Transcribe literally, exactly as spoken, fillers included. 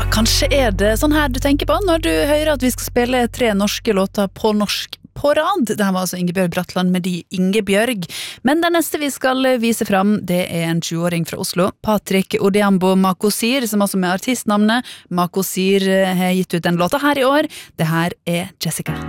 Kanskje er det sånn her du tenker på når du hører at vi skal spille tre norske låter på norsk på rad. Det her var altså Ingebjørg Bratland med de Ingebjørg. Men det neste vi skal vise fram, det er en tjueåring fra Oslo, Patrick Odiambo Makosir, som altså med artistnavnet Makosir har gitt ut den låta her i år. Det her er Jessica.